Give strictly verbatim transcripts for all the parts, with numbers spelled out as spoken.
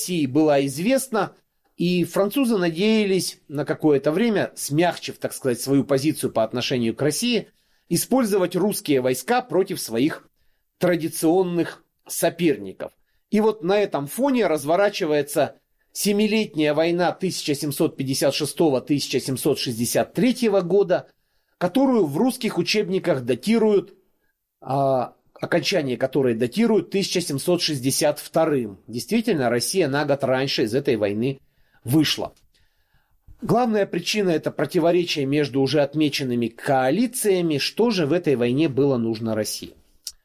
России была известна, и французы надеялись на какое-то время, смягчив, так сказать, свою позицию по отношению к России, использовать русские войска против своих традиционных соперников. И вот на этом фоне разворачивается Семилетняя война тысяча семьсот пятьдесят шестого — тысяча семьсот шестьдесят третьего года, которую в русских учебниках датируют, а, окончание которой датируют тысяча семьсот шестьдесят вторым. Действительно, Россия на год раньше из этой войны вышла. Главная причина – это противоречие между уже отмеченными коалициями. Что же в этой войне было нужно России?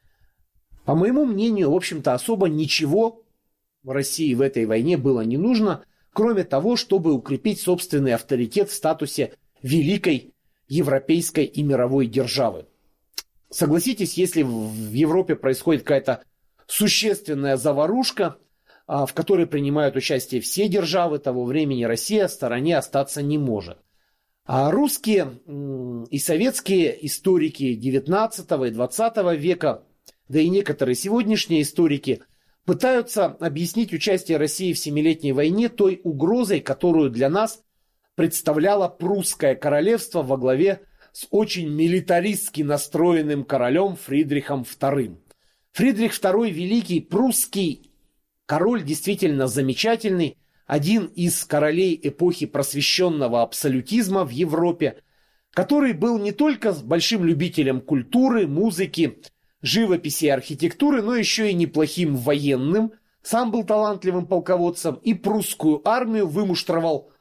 По моему мнению, в общем-то, особо ничего в России в этой войне было не нужно, кроме того, чтобы укрепить собственный авторитет в статусе великой европейской и мировой державы. Согласитесь, если в Европе происходит какая-то существенная заварушка, в которой принимают участие все державы того времени, Россия в стороне остаться не может. А русские и советские историки девятнадцатого и двадцатого века, да и некоторые сегодняшние историки, пытаются объяснить участие России в Семилетней войне той угрозой, которую для нас представляло прусское королевство во главе с очень милитаристски настроенным королем Фридрихом вторым. Фридрих второй великий прусский король, действительно замечательный, один из королей эпохи просвещенного абсолютизма в Европе, который был не только большим любителем культуры, музыки, живописи и архитектуры, но еще и неплохим военным, сам был талантливым полководцем и прусскую армию вымуштровал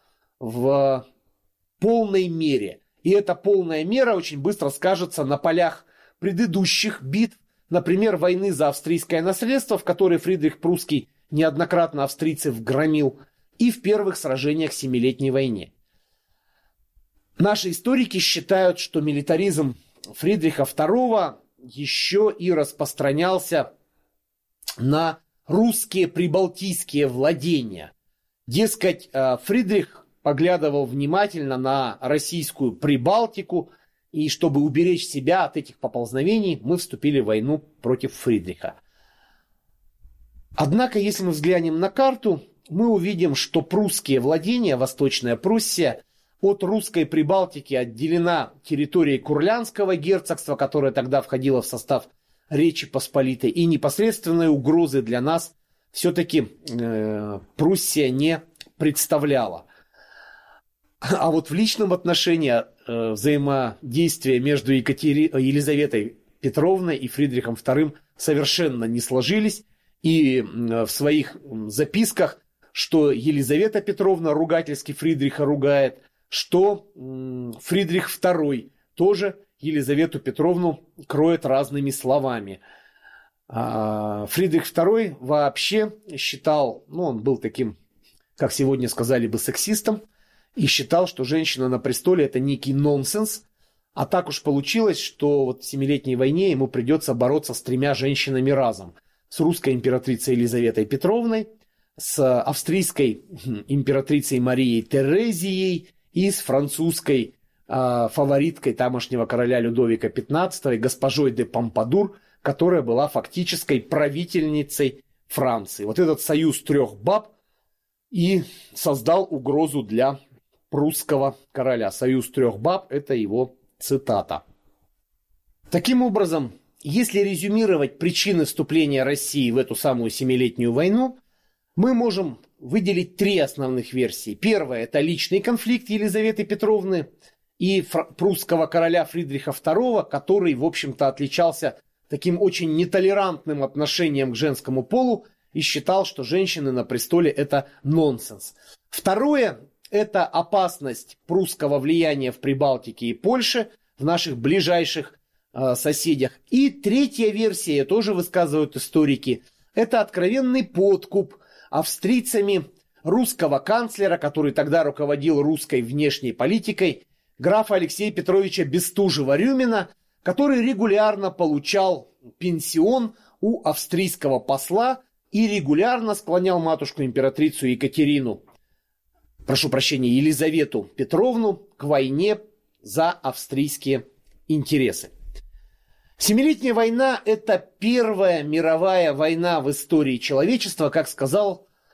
в полной мере. И эта полная мера очень быстро скажется на полях предыдущих битв, например, войны за австрийское наследство, в которой Фридрих Прусский неоднократно австрийцев громил, и в первых сражениях в Семилетней войне. Наши историки считают, что милитаризм Фридриха второго еще и распространялся на русские прибалтийские владения. Дескать, Фридрих поглядывал внимательно на российскую Прибалтику, и чтобы уберечь себя от этих поползновений, мы вступили в войну против Фридриха. Однако, если мы взглянем на карту, мы увидим, что прусские владения, Восточная Пруссия, от русской Прибалтики отделена территорией Курлянского герцогства, которое тогда входило в состав Речи Посполитой, и непосредственной угрозы для нас все-таки э, Пруссия не представляла. А вот в личном отношении э, взаимодействия между Екатери... Елизаветой Петровной и Фридрихом вторым совершенно не сложились, и э, в своих записках, что Елизавета Петровна ругательски Фридриха ругает, что Фридрих второй тоже Елизавету Петровну кроет разными словами. Фридрих второй вообще считал, ну он был таким, как сегодня сказали бы, сексистом, и считал, что женщина на престоле это некий нонсенс. А так уж получилось, что вот в Семилетней войне ему придется бороться с тремя женщинами разом. С русской императрицей Елизаветой Петровной, с австрийской императрицей Марией Терезией и с французской э, фавориткой тамошнего короля Людовика пятнадцатого, госпожой де Помпадур, которая была фактической правительницей Франции. Вот этот союз трех баб и создал угрозу для прусского короля. Союз трех баб – это его цитата. Таким образом, если резюмировать причины вступления России в эту самую Семилетнюю войну, мы можем выделить три основных версии. Первая – это личный конфликт Елизаветы Петровны и прусского короля Фридриха второго, который, в общем-то, отличался таким очень нетолерантным отношением к женскому полу и считал, что женщины на престоле – это нонсенс. Второе – это опасность прусского влияния в Прибалтике и Польше, в наших ближайших э, соседях. И третья версия, тоже высказывают историки, это откровенный подкуп австрийцами русского канцлера, который тогда руководил русской внешней политикой, графа Алексея Петровича Бестужева-Рюмина, который регулярно получал пенсион у австрийского посла и регулярно склонял матушку-императрицу Екатерину, прошу прощения, Елизавету Петровну к войне за австрийские интересы. Семилетняя война – это первая мировая война в истории человечества, как сказал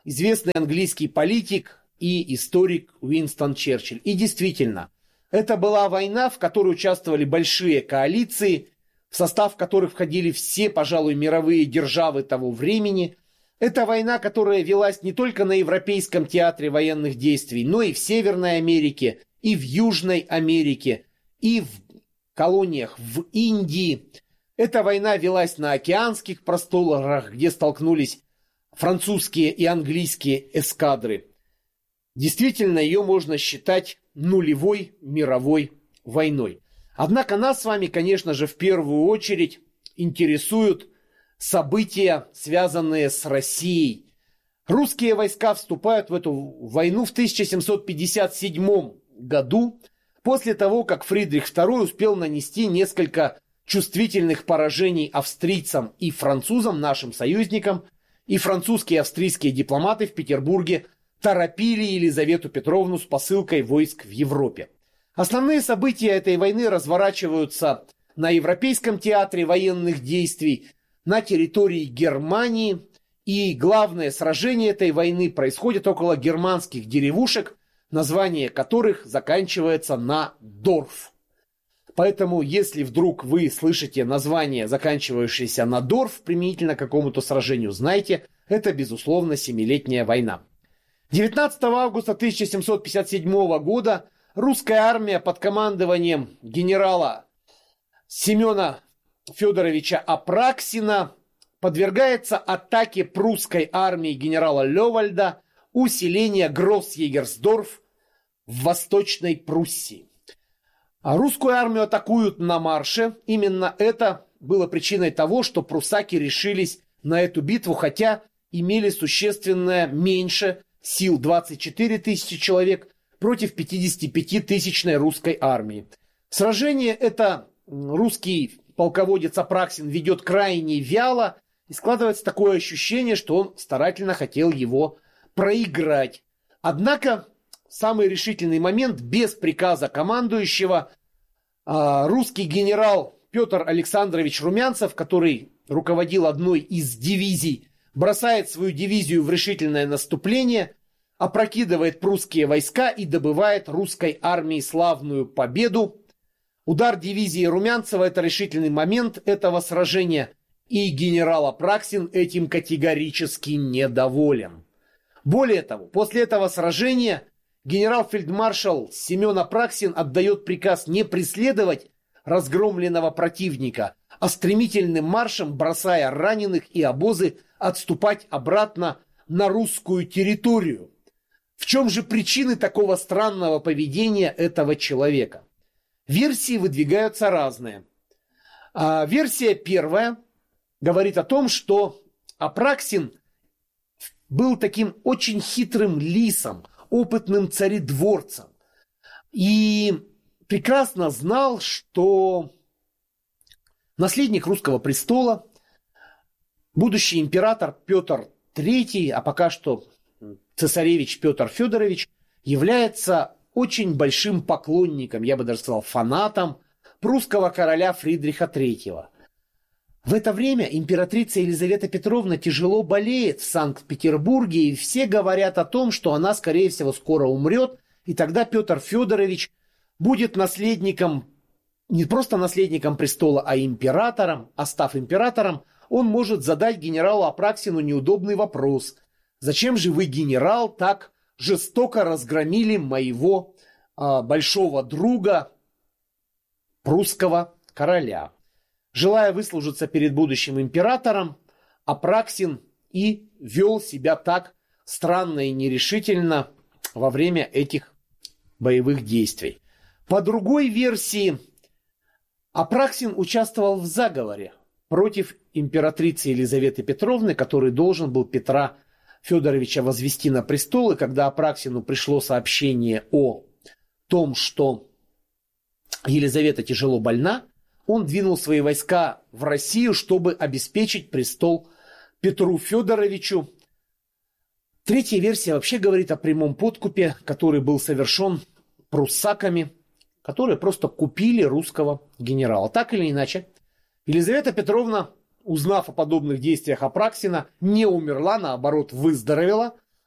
известный английский политик и историк Уинстон Черчилль. И действительно, это была война, в которой участвовали большие коалиции, в состав которых входили все, пожалуй, мировые державы того времени. Это война, которая велась не только на Европейском театре военных действий, но и в Северной Америке, и в Южной Америке, и в колониях в Индии. Эта война велась на океанских просторах, где столкнулись французские и английские эскадры. Действительно, ее можно считать нулевой мировой войной. Однако нас с вами, конечно же, в первую очередь интересуют события, связанные с Россией. Русские войска вступают в эту войну в тысяча семьсот пятьдесят седьмом году, после того, как Фридрих второй успел нанести несколько чувствительных поражений австрийцам и французам, нашим союзникам, и французские и австрийские дипломаты в Петербурге торопили Елизавету Петровну с посылкой войск в Европе. Основные события этой войны разворачиваются на Европейском театре военных действий, на территории Германии, и главное сражение этой войны происходит около германских деревушек, название которых заканчивается на Дорф. Поэтому, если вдруг вы слышите название, заканчивающееся на Дорф, применительно к какому-то сражению, знайте, это, безусловно, Семилетняя война. девятнадцатого августа тысяча семьсот пятьдесят седьмого года русская армия под командованием генерала Семена Федоровича Апраксина подвергается атаке прусской армии генерала Лёвальда у селения Гросс-Егерсдорф в Восточной Пруссии. А русскую армию атакуют на марше. Именно это было причиной того, что пруссаки решились на эту битву, хотя имели существенно меньше сил, двадцать четыре тысячи человек против пятидесятипятитысячной русской армии. Сражение это русский полководец Апраксин ведет крайне вяло, и складывается такое ощущение, что он старательно хотел его проиграть. Однако в самый решительный момент, без приказа командующего, русский генерал Петр Александрович Румянцев, который руководил одной из дивизий, бросает свою дивизию в решительное наступление, опрокидывает прусские войска и добывает русской армии славную победу. Удар дивизии Румянцева – это решительный момент этого сражения, и генерал Апраксин этим категорически недоволен. Более того, после этого сражения генерал-фельдмаршал Семен Апраксин отдает приказ не преследовать разгромленного противника, а стремительным маршем, бросая раненых и обозы, отступать обратно на русскую территорию. В чем же причины такого странного поведения этого человека? Версии выдвигаются разные. А версия первая говорит о том, что Апраксин был таким очень хитрым лисом, опытным царедворцем. И прекрасно знал, что наследник русского престола, будущий император Петр третий, а пока что цесаревич Петр Федорович, является очень большим поклонником, я бы даже сказал, фанатом прусского короля Фридриха третьего. В это время императрица Елизавета Петровна тяжело болеет в Санкт-Петербурге, и все говорят о том, что она, скорее всего, скоро умрет, и тогда Петр Федорович будет наследником, не просто наследником престола, а императором, а став императором, он может задать генералу Апраксину неудобный вопрос. Зачем же вы, генерал, так жестоко разгромили моего а, большого друга, прусского короля? Желая выслужиться перед будущим императором, Апраксин и вел себя так странно и нерешительно во время этих боевых действий. По другой версии, Апраксин участвовал в заговоре против императрицы Елизаветы Петровны, который должен был Петра Федоровича возвести на престол, и когда Апраксину пришло сообщение о том, что Елизавета тяжело больна, он двинул свои войска в Россию, чтобы обеспечить престол Петру Федоровичу. Третья версия вообще говорит о прямом подкупе, который был совершен пруссаками, которые просто купили русского генерала. Так или иначе, Елизавета Петровна, узнав о подобных действиях Апраксина, не умерла, наоборот, выздоровела.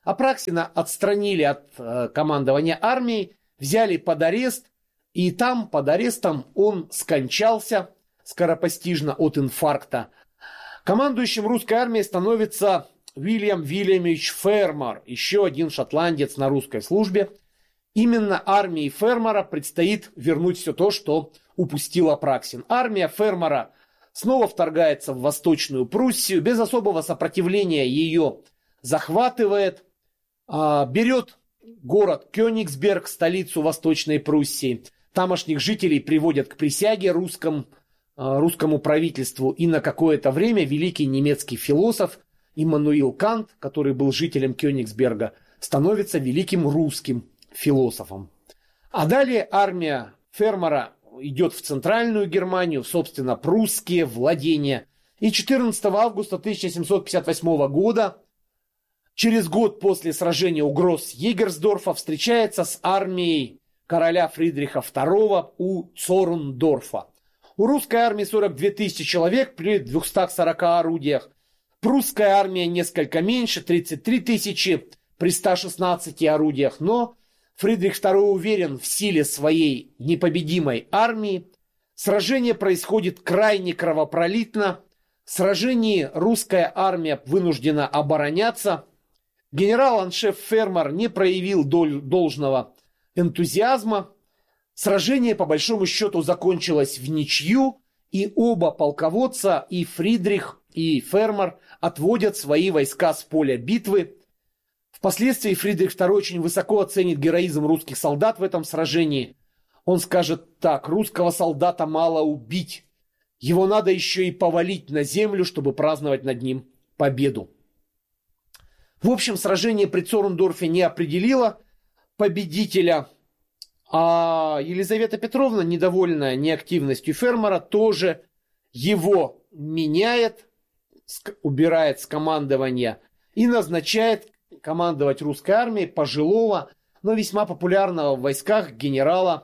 Апраксина отстранили от э, командования армией, взяли под арест, и там под арестом он скончался скоропостижно от инфаркта. Командующим русской армией становится Уильям Вильямович Фермор, еще один шотландец на русской службе. Именно армии Фермора предстоит вернуть все то, что упустил Апраксин. Армия Фермора снова вторгается в Восточную Пруссию, без особого сопротивления ее захватывает, берет город Кёнигсберг, столицу Восточной Пруссии. Тамошних жителей приводят к присяге русскому, русскому правительству, и на какое-то время великий немецкий философ Иммануил Кант, который был жителем Кёнигсберга, становится великим русским философом. А далее армия Фермора идет в Центральную Германию, собственно, прусские владения. И четырнадцатого августа тысяча семьсот пятьдесят восьмого года, через год после сражения у Гросс-Егерсдорфа, встречается с армией короля Фридриха второго у Цорндорфа. У русской армии сорок две тысячи человек при двухстах сорока орудиях. Прусская армия несколько меньше, тридцать три тысячи при ста шестнадцати орудиях. Но Фридрих второй уверен в силе своей непобедимой армии. Сражение происходит крайне кровопролитно. В сражении русская армия вынуждена обороняться. Генерал-аншеф Фермор не проявил должного энтузиазма. Сражение, по большому счету, закончилось в ничью, и оба полководца, и Фридрих, и Фермор, отводят свои войска с поля битвы. Впоследствии Фридрих второй очень высоко оценит героизм русских солдат в этом сражении. Он скажет так: русского солдата мало убить, его надо еще и повалить на землю, чтобы праздновать над ним победу. В общем, сражение при Цорндорфе не определило победителя, а Елизавета Петровна, недовольная неактивностью Фермора, тоже его меняет, убирает с командования и назначает командовать русской армией пожилого, но весьма популярного в войсках генерала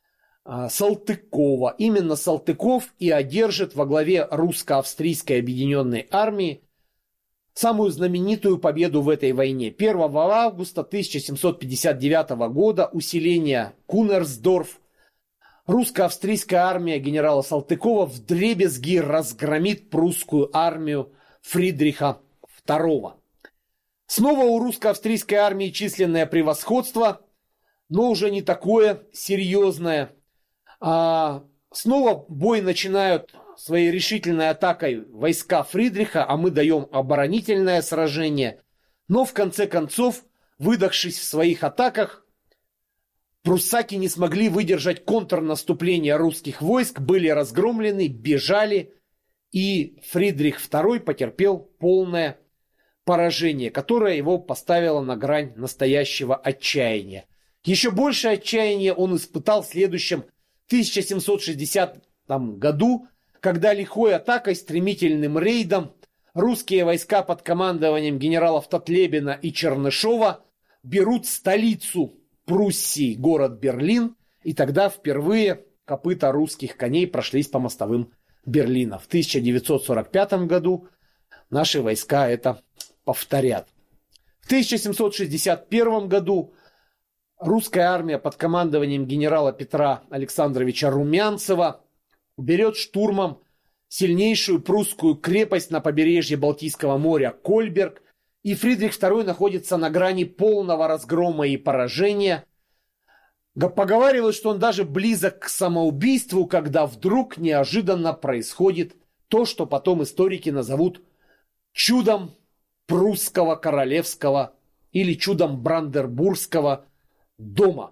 Салтыкова. Именно Салтыков и одержит во главе русско-австрийской объединенной армии самую знаменитую победу в этой войне. первого августа тысяча семьсот пятьдесят девятого года усиление Кунерсдорф. Русско-австрийская армия генерала Салтыкова вдребезги разгромит прусскую армию Фридриха второго. Снова у русско-австрийской армии численное превосходство, но уже не такое серьезное. А снова бой начинают своей решительной атакой войска Фридриха, а мы даем оборонительное сражение. Но в конце концов, выдохшись в своих атаках, пруссаки не смогли выдержать контрнаступление русских войск, были разгромлены, бежали, и Фридрих второй потерпел полное поражение, которое его поставило на грань настоящего отчаяния. Еще большее отчаяние он испытал в следующем тысяча семьсот шестидесятом году, когда лихой атакой, стремительным рейдом русские войска под командованием генералов Татлебина и Чернышова берут столицу Пруссии, город Берлин, и тогда впервые копыта русских коней прошлись по мостовым Берлина. В тысяча девятьсот сорок пятом году наши войска это повторят. В тысяча семьсот шестьдесят первом году русская армия под командованием генерала Петра Александровича Румянцева берет штурмом сильнейшую прусскую крепость на побережье Балтийского моря Кольберг, и Фридрих второй находится на грани полного разгрома и поражения. Поговаривают, что он даже близок к самоубийству, когда вдруг неожиданно происходит то, что потом историки назовут чудом прусского королевского или чудом Бранденбургского дома.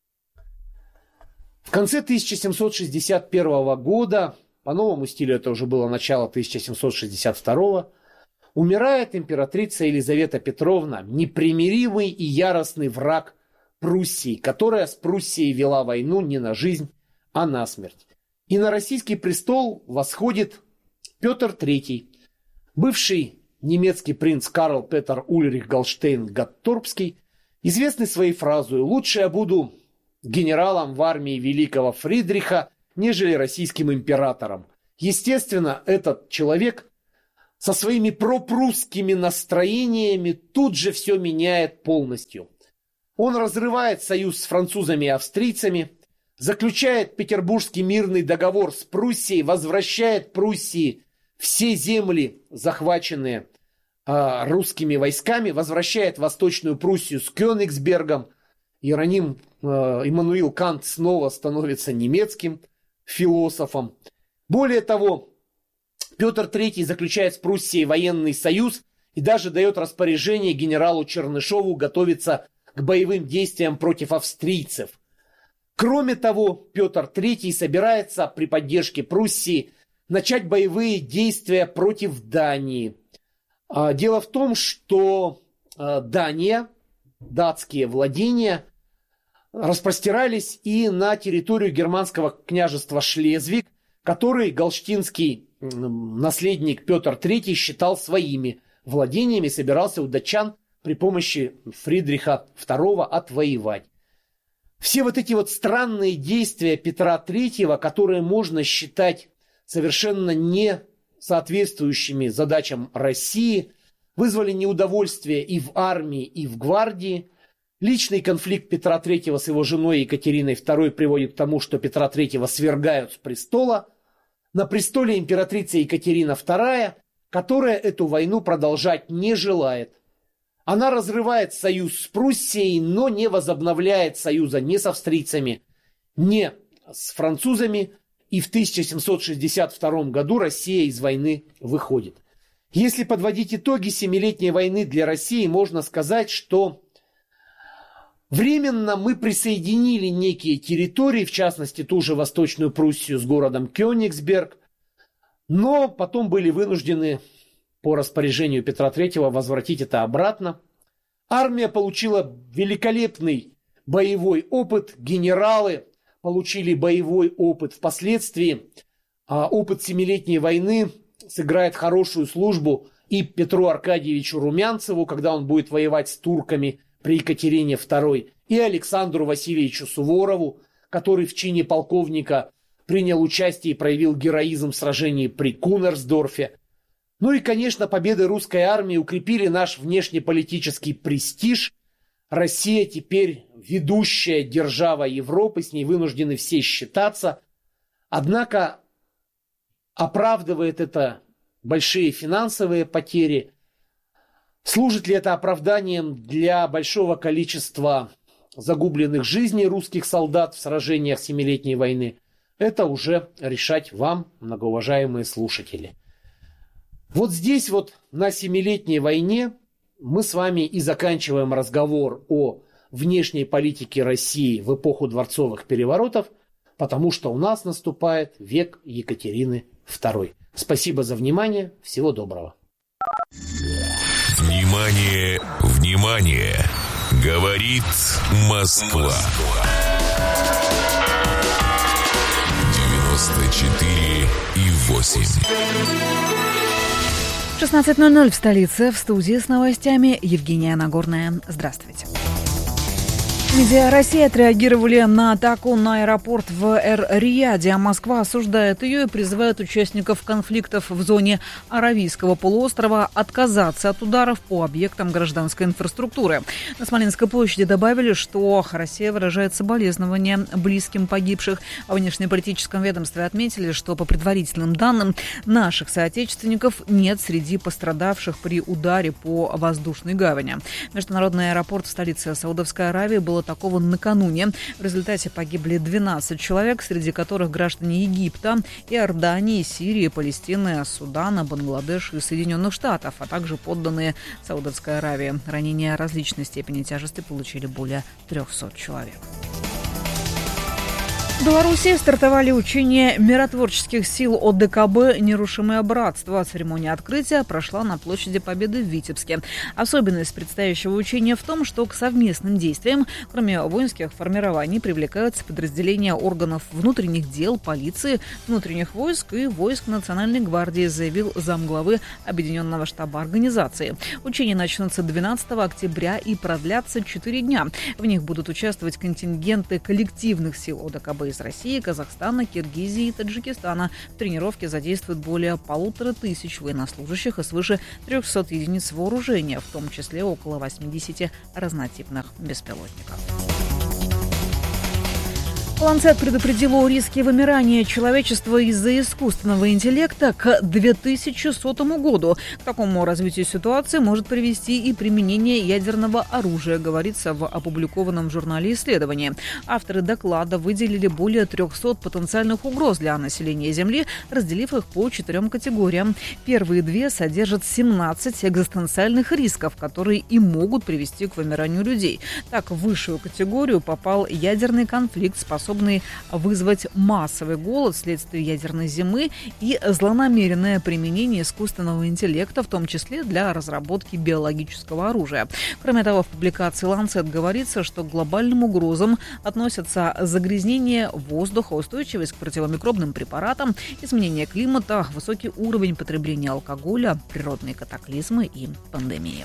В конце тысяча семьсот шестьдесят первого года, по новому стилю это уже было начало тысяча семьсот шестьдесят второго, умирает императрица Елизавета Петровна, непримиримый и яростный враг Пруссии, которая с Пруссией вела войну не на жизнь, а на смерть. И на российский престол восходит Петр третий, бывший немецкий принц Карл Петер Ульрих Галштейн-Гатторпский, известный своей фразой «Лучше я буду генералом в армии великого Фридриха, нежели российским императором». Естественно, этот человек со своими пропрусскими настроениями тут же все меняет полностью. Он разрывает союз с французами и австрийцами, заключает Петербургский мирный договор с Пруссией, возвращает Пруссии все земли, захваченные э, русскими войсками, возвращает Восточную Пруссию с Кёнигсбергом. Иероним э, Иммануил Кант снова становится немецким философом. Более того, Петр Третий заключает с Пруссией военный союз и даже дает распоряжение генералу Чернышову готовиться к боевым действиям против австрийцев. Кроме того, Петр Третий собирается при поддержке Пруссии начать боевые действия против Дании. Дело в том, что Дания, датские владения распростирались и на территорию германского княжества Шлезвиг, который галштинский наследник Петр Третий считал своими владениями, собирался у датчан при помощи Фридриха Второго отвоевать. Все вот эти вот странные действия Петра Третьего, которые можно считать совершенно не соответствующими задачам России, вызвали неудовольствие и в армии, и в гвардии. Личный конфликт Петра Третьего с его женой Екатериной Второй приводит к тому, что Петра Третьего свергают с престола. На престоле императрица Екатерина Вторая, которая эту войну продолжать не желает. Она разрывает союз с Пруссией, но не возобновляет союза ни с австрийцами, ни с французами. И в тысяча семьсот шестьдесят втором году Россия из войны выходит. Если подводить итоги Семилетней войны для России, можно сказать, что временно мы присоединили некие территории, в частности ту же Восточную Пруссию с городом Кёнигсберг, но потом были вынуждены по распоряжению Петра Третьего возвратить это обратно. Армия получила великолепный боевой опыт, генералы получили боевой опыт. Впоследствии а, опыт Семилетней войны сыграет хорошую службу и Петру Аркадьевичу Румянцеву, когда он будет воевать с турками при Екатерине Второй, и Александру Васильевичу Суворову, который в чине полковника принял участие и проявил героизм в сражении при Кунерсдорфе. Ну и, конечно, победы русской армии укрепили наш внешнеполитический престиж. Россия теперь ведущая держава Европы, с ней вынуждены все считаться. Однако оправдывает это большие финансовые потери. Служит ли это оправданием для большого количества загубленных жизней русских солдат в сражениях Семилетней войны? Это уже решать вам, многоуважаемые слушатели. Вот здесь вот на Семилетней войне мы с вами и заканчиваем разговор о внешней политике России в эпоху дворцовых переворотов, потому что у нас наступает век Екатерины Второй. Спасибо за внимание. Всего доброго. Внимание, внимание! Говорит Москва. девяносто четыре и восемь. шестнадцать ноль ноль в столице. В студии с новостями Евгения Нагорная. Здравствуйте. Медиа России отреагировали на атаку на аэропорт в Эр-Рияде. Москва осуждает ее и призывает участников конфликтов в зоне Аравийского полуострова отказаться от ударов по объектам гражданской инфраструктуры. На Смоленской площади добавили, что Россия выражает соболезнования близким погибших. В внешнеполитическом ведомстве отметили, что по предварительным данным наших соотечественников нет среди пострадавших при ударе по воздушной гавани. Международный аэропорт в столице Саудовской Аравии был атакован накануне. В результате погибли двенадцать человек, среди которых граждане Египта, Иордании, Сирии, Палестины, Судана, Бангладеш и Соединенных Штатов, а также подданные Саудовской Аравии. Ранения различной степени тяжести получили более трехсот человек. В Беларуси стартовали учения миротворческих сил О Дэ Ка Бэ «Нерушимое братство». Церемония открытия прошла на площади Победы в Витебске. Особенность предстоящего учения в том, что к совместным действиям, кроме воинских формирований, привлекаются подразделения органов внутренних дел, полиции, внутренних войск и войск Национальной гвардии, заявил замглавы Объединенного штаба организации. Учения начнутся двенадцатого октября и продлятся четыре дня. В них будут участвовать контингенты коллективных сил О Дэ Ка Бэ из России, Казахстана, Киргизии и Таджикистана. В тренировке задействуют более полутора тысяч военнослужащих и свыше трехсот единиц вооружения, в том числе около восьмидесяти разнотипных беспилотников. Ланцет предупредил о риске вымирания человечества из-за искусственного интеллекта к две тысячи сотому году. К такому развитию ситуации может привести и применение ядерного оружия, говорится в опубликованном в журнале исследовании. Авторы доклада выделили более трехсот потенциальных угроз для населения Земли, разделив их по четырем категориям. Первые две содержат семнадцать экзистенциальных рисков, которые и могут привести к вымиранию людей. Так, в высшую категорию попал ядерный конфликт, способный способный вызвать массовый голод вследствие ядерной зимы и злонамеренное применение искусственного интеллекта, в том числе для разработки биологического оружия. Кроме того, в публикации Lancet говорится, что к глобальным угрозам относятся загрязнение воздуха, устойчивость к противомикробным препаратам, изменение климата, высокий уровень потребления алкоголя, природные катаклизмы и пандемии.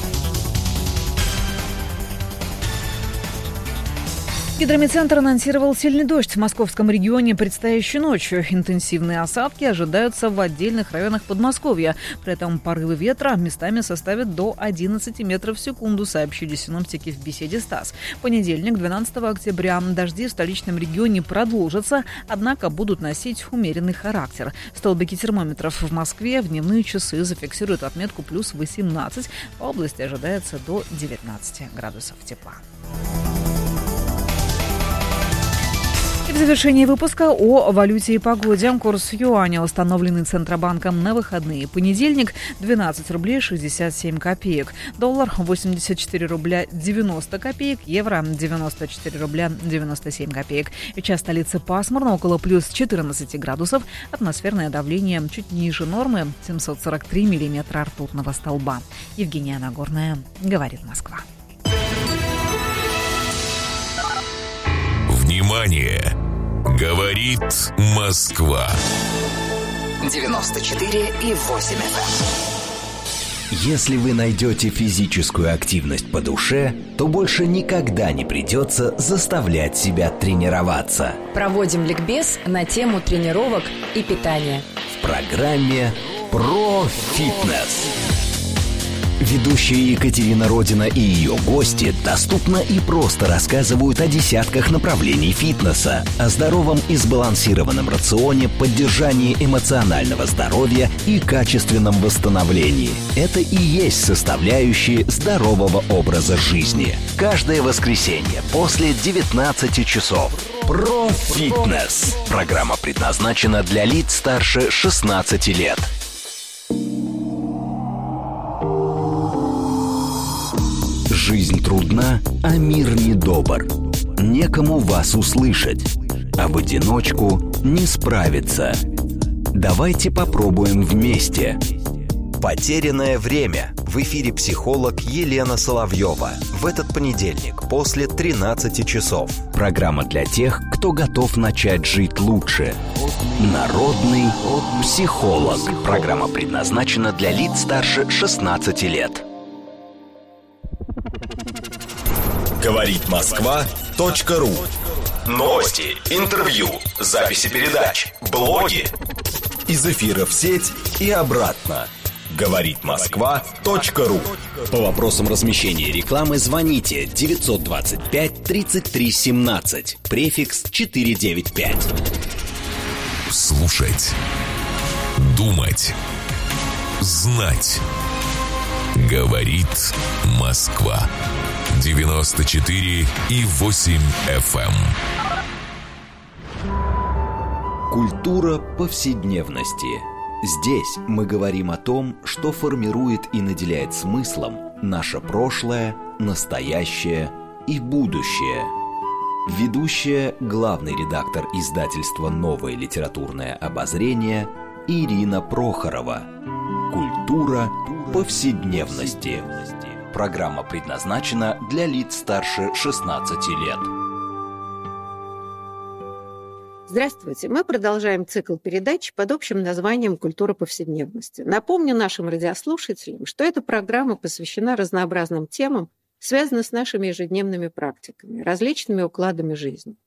Гидрометцентр анонсировал сильный дождь в московском регионе предстоящей ночью. Интенсивные осадки ожидаются в отдельных районах Подмосковья. При этом порывы ветра местами составят до одиннадцати метров в секунду, сообщили синоптики в беседе с ТАСС. В понедельник, двенадцатого октября, дожди в столичном регионе продолжатся, однако будут носить умеренный характер. Столбики термометров в Москве в дневные часы зафиксируют отметку плюс восемнадцать. По области ожидается до девятнадцати градусов тепла. В завершении выпуска о валюте и погоде. Курс юаня, установленный Центробанком на выходные. Понедельник – двенадцать рублей шестьдесят семь копеек. Доллар – восемьдесят четыре рубля девяносто копеек. Евро – девяносто четыре рубля девяносто семь копеек. Сейчас в столице пасмурно, около плюс четырнадцати градусов. Атмосферное давление чуть ниже нормы – семьсот сорок три миллиметра ртутного столба. Евгения Нагорная, говорит Москва. Внимание! Говорит Москва. девяносто четыре и восемь эф эм. Если вы найдете физическую активность по душе, то больше никогда не придется заставлять себя тренироваться. Проводим ликбез на тему тренировок и питания. В программе «Про фитнес». Ведущая Екатерина Родина и ее гости доступно и просто рассказывают о десятках направлений фитнеса, о здоровом и сбалансированном рационе, поддержании эмоционального здоровья и качественном восстановлении. Это и есть составляющие здорового образа жизни. Каждое воскресенье после девятнадцати часов. Про фитнес. Программа предназначена для лиц старше шестнадцати лет. Жизнь трудна, а мир недобр. Некому вас услышать, а в одиночку не справиться. Давайте попробуем вместе. Потерянное время. В эфире психолог Елена Соловьева. В этот понедельник после тринадцати часов. Программа для тех, кто готов начать жить лучше. Народный психолог. Программа предназначена для лиц старше шестнадцати лет. Говорит Москва точка ру. Новости, интервью, записи передач, блоги. Из эфира в сеть и обратно. Говорит Москва точка ру. По вопросам размещения рекламы звоните девятьсот двадцать пять тридцать три семнадцать, префикс четыреста девяносто пять. Слушать, думать, знать. Говорит Москва. девяносто четыре и восемь эф эм. Культура повседневности. Здесь мы говорим о том, что формирует и наделяет смыслом наше прошлое, настоящее и будущее. Ведущая, главный редактор издательства «Новое литературное обозрение» Ирина Прохорова. Культура повседневности. Программа предназначена для лиц старше шестнадцати лет. Здравствуйте. Мы продолжаем цикл передач под общим названием «Культура повседневности». Напомню нашим радиослушателям, что эта программа посвящена разнообразным темам, связанным с нашими ежедневными практиками, различными укладами жизни.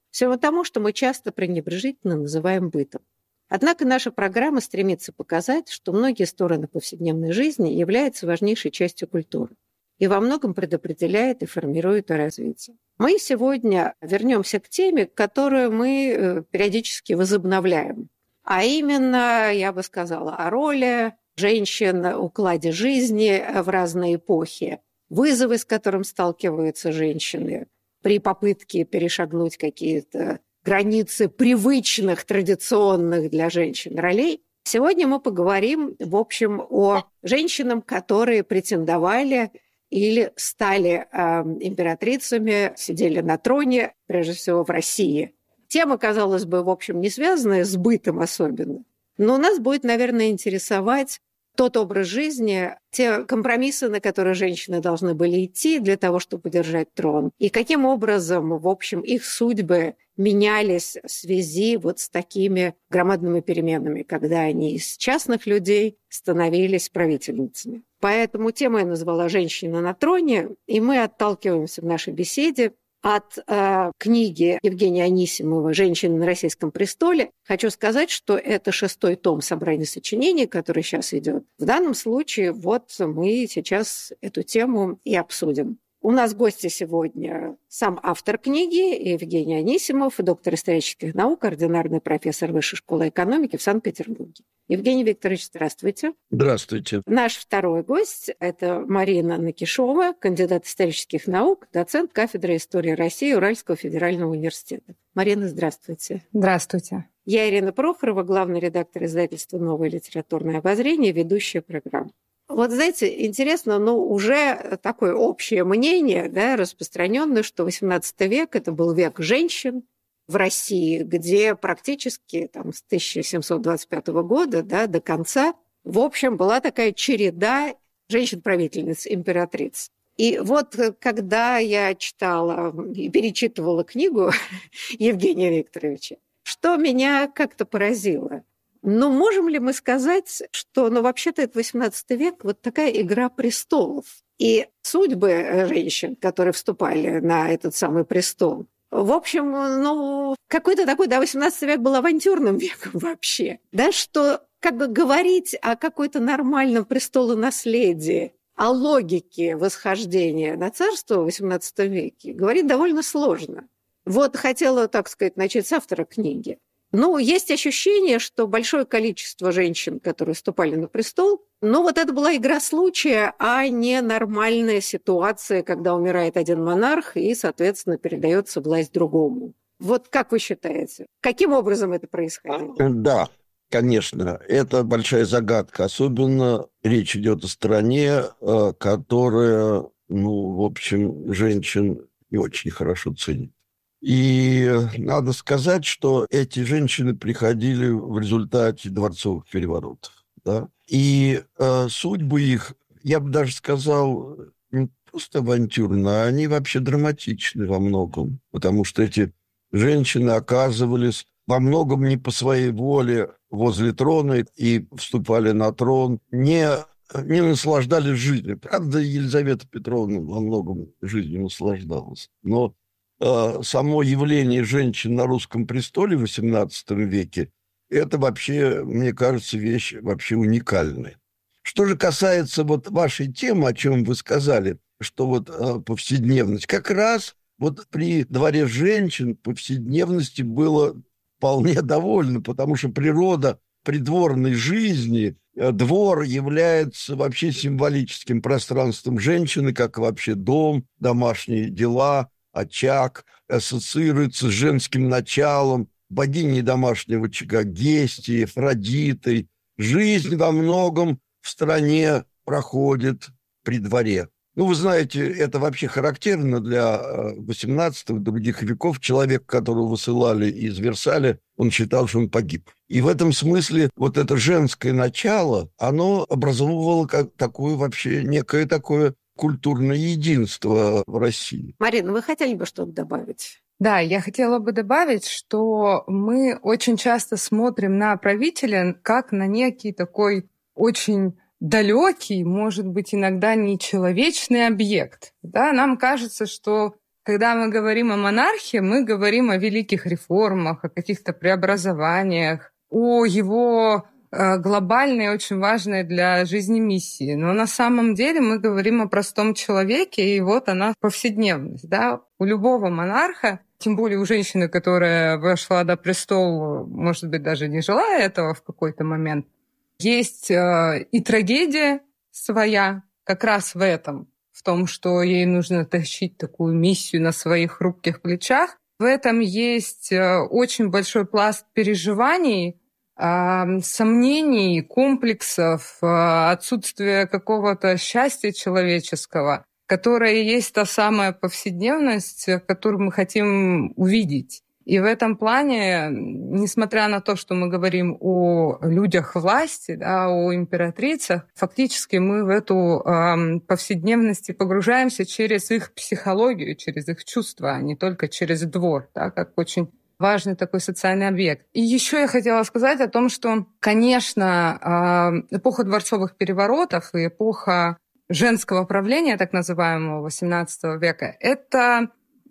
всего тому, что мы часто пренебрежительно называем бытом. Однако наша программа стремится показать, что многие стороны повседневной жизни являются важнейшей частью культуры и во многом предопределяет и формирует ее развитие. Мы сегодня вернемся к теме, которую мы периодически возобновляем, а именно, я бы сказала, о роли женщин, укладе жизни в разные эпохи, вызовы, с которым сталкиваются женщины при попытке перешагнуть какие-то границы привычных, традиционных для женщин ролей. Сегодня мы поговорим, в общем, о женщинах, которые претендовали или стали э, императрицами, сидели на троне, прежде всего в России. Тема, казалось бы, в общем, не связанная с бытом особенно, но нас будет, наверное, интересовать тот образ жизни, те компромиссы, на которые женщины должны были идти для того, чтобы удержать трон, и каким образом, в общем, их судьбы менялись в связи вот с такими громадными переменами, когда они из частных людей становились правительницами. Поэтому тему я назвала «Женщина на троне», и мы отталкиваемся в нашей беседе от э, книги Евгения Анисимова «Женщины на российском престоле». Хочу сказать, что это шестой том собрания сочинений, который сейчас идет. В данном случае вот мы сейчас эту тему и обсудим. У нас гости сегодня сам автор книги Евгений Анисимов, доктор исторических наук, ординарный профессор Высшей школы экономики в Санкт-Петербурге. Евгений Викторович, здравствуйте. Здравствуйте. Наш второй гость – это Марина Накишова, кандидат исторических наук, доцент кафедры истории России Уральского федерального университета. Марина, здравствуйте. Здравствуйте. Я Ирина Прохорова, главный редактор издательства «Новое литературное обозрение», ведущая программы. Вот, знаете, интересно, ну, уже такое общее мнение, да, распространенное, что восемнадцатый век – это был век женщин в России, где практически там, с тысяча семьсот двадцать пятого года, да, до конца, в общем, была такая череда женщин-правительниц, императриц. И вот когда я читала и перечитывала книгу Евгения Викторовича, что меня как-то поразило – но можем ли мы сказать, что, ну, вообще-то это восемнадцатый век, вот такая игра престолов. И судьбы женщин, которые вступали на этот самый престол, в общем, ну, какой-то такой, да, восемнадцатый век был авантюрным веком вообще. Да, что как бы говорить о какой-то нормальном престолонаследии, о логике восхождения на царство в восемнадцатом веке, говорить довольно сложно. Вот хотела, так сказать, начать с автора книги. Ну, есть ощущение, что большое количество женщин, которые вступали на престол, ну, вот это была игра случая, а не нормальная ситуация, когда умирает один монарх и, соответственно, передается власть другому. Вот как вы считаете, каким образом это происходило? Да, конечно, это большая загадка. Особенно речь идет о стране, которая, ну, в общем, женщин не очень хорошо ценит. И надо сказать, что эти женщины приходили в результате дворцовых переворотов. Да? И э, судьбы их, я бы даже сказал, не просто авантюрно, а они вообще драматичны во многом. Потому что эти женщины оказывались во многом не по своей воле возле трона и вступали на трон, не, не наслаждались жизнью. Правда, Елизавета Петровна во многом жизнью наслаждалась. Но само явление женщин на русском престоле в восемнадцатом веке – это вообще, мне кажется, вещь вообще уникальная. Что же касается вот вашей темы, о чем вы сказали, что вот повседневность, как раз вот при дворе женщин повседневности было вполне довольно, потому что природа придворной жизни, двор является вообще символическим пространством женщины, как вообще дом, домашние дела, очаг, ассоциируется с женским началом, богиней домашнего очага Гестией, Афродитой. Жизнь во многом в стране проходит при дворе. Ну, вы знаете, это вообще характерно для восемнадцатого и других веков. Человек, которого высылали из Версаля, он считал, что он погиб. И в этом смысле вот это женское начало, оно образовывало как такое вообще некое такое культурное единство в России. Марина, вы хотели бы что-то добавить? Да, я хотела бы добавить, что мы очень часто смотрим на правителя как на некий такой очень далекий, может быть, иногда нечеловечный объект. Да? Нам кажется, что Когда мы говорим о монархии, мы говорим о великих реформах, о каких-то преобразованиях, о его глобальной, очень важной для жизни миссии. Но на самом деле мы говорим о простом человеке, и вот она повседневность. Да? У любого монарха, тем более у женщины, которая вошла до престола, может быть, даже не желая этого в какой-то момент, есть и трагедия своя как раз в этом, в том, что ей нужно тащить такую миссию на своих хрупких плечах. В этом есть очень большой пласт переживаний, сомнений, комплексов, отсутствия какого-то счастья человеческого, которое есть та самая повседневность, которую мы хотим увидеть. И в этом плане, несмотря на то, что мы говорим о людях власти, да, о императрицах, фактически мы в эту э, повседневность погружаемся через их психологию, через их чувства, а не только через двор, да, как очень важный такой социальный объект. И еще я хотела сказать о том, что, конечно, эпоха дворцовых переворотов и эпоха женского правления, так называемого восемнадцатого века, это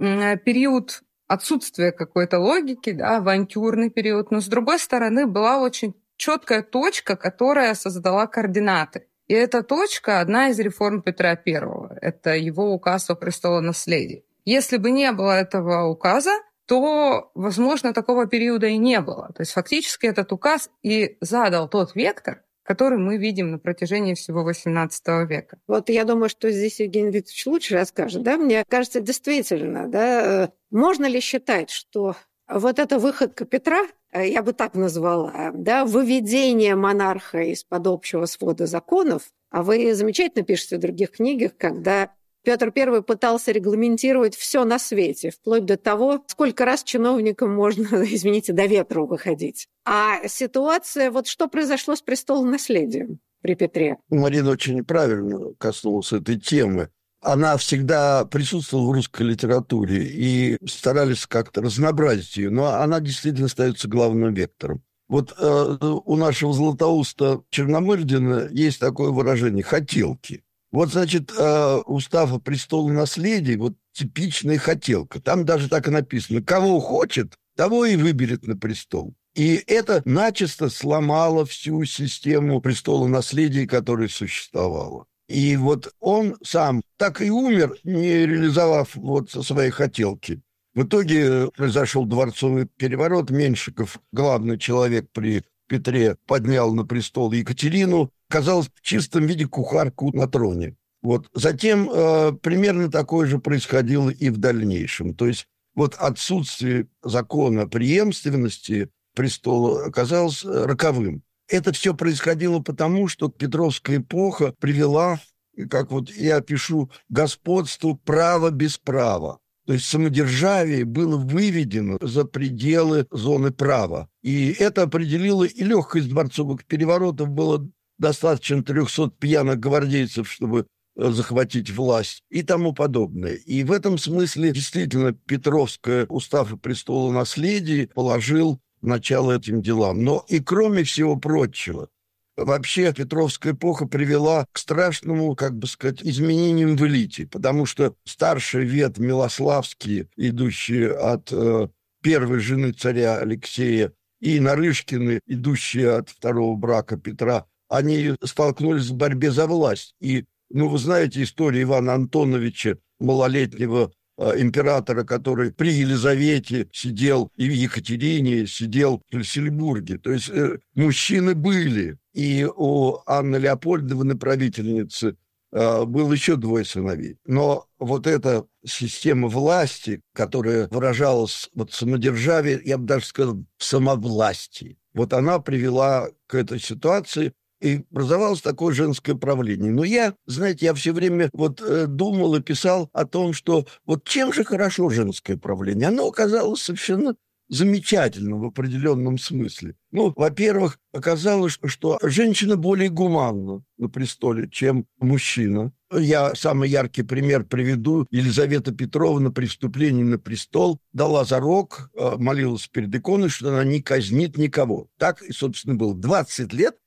период отсутствия какой-то логики, да, авантюрный период. Но, с другой стороны, была очень четкая точка, которая создала координаты. И эта точка – одна из реформ Петра Первого. Это его указ о престолонаследии. Если бы не было этого указа, то, возможно, такого периода и не было. То есть фактически этот указ и задал тот вектор, который мы видим на протяжении всего восемнадцатого века. Вот я думаю, что здесь Евгений Викторович лучше расскажет. Да? Мне кажется, действительно, да, можно ли считать, что вот эта выходка Петра, я бы так назвала, да, выведение монарха из-под общего свода законов, а вы замечательно пишете в других книгах, когда Петр Первый пытался регламентировать все на свете, вплоть до того, сколько раз чиновникам можно, извините, до ветра выходить. А ситуация, вот что произошло с престолонаследием при Петре? Марина очень правильно коснулась этой темы. Она всегда присутствовала в русской литературе, и старались как-то разнообразить ее, но она действительно остается главным вектором. Вот э, у нашего Златоуста Черномырдина есть такое выражение «хотелки». Вот, значит, э, устав о престолонаследии, вот типичная хотелка. Там даже так и написано: кого хочет, того и выберет на престол. И это начисто сломало всю систему престолонаследия, которая существовала. И вот он сам так и умер, не реализовав вот свои хотелки. В итоге произошел дворцовый переворот. Меньшиков, главный человек при Петре, поднял на престол Екатерину, казалось, в чистом виде кухарку на троне. Вот. Затем э, примерно такое же происходило и в дальнейшем. То есть вот отсутствие закона преемственности престола оказалось роковым. Это все происходило потому, что Петровская эпоха привела, как вот я пишу, господству права без права. То есть самодержавие было выведено за пределы зоны права. И это определило и легкость дворцовых переворотов. Было достаточно трехсот пьяных гвардейцев, чтобы захватить власть и тому подобное. И в этом смысле действительно Петровская устав о престолонаследии положил начало этим делам. Но и кроме всего прочего, вообще Петровская эпоха привела к страшному, как бы сказать, изменениям в элите, потому что старший ветвь Милославские, идущие от э, первой жены царя Алексея, и Нарышкины, идущие от второго брака Петра, они столкнулись в борьбе за власть. И, ну, вы знаете историю Ивана Антоновича, малолетнего э, императора, который при Елизавете сидел, и в Екатерине сидел в Шлиссельбурге. То есть э, мужчины были. И у Анны Леопольдовны, правительницы, э, было еще двое сыновей. Но вот эта система власти, которая выражалась вот в самодержавии, я бы даже сказал, в самовластии, вот она привела к этой ситуации, и образовалось такое женское правление. Но я, знаете, я все время вот э, думал и писал о том, что вот чем же хорошо женское правление? Оно оказалось совершенно замечательным в определенном смысле. Ну, во-первых, оказалось, что женщина более гуманна на престоле, чем мужчина. Я самый яркий пример приведу. Елизавета Петровна при вступлении на престол дала зарок, молилась перед иконой, что она не казнит никого. Так, и, собственно, было двадцать лет.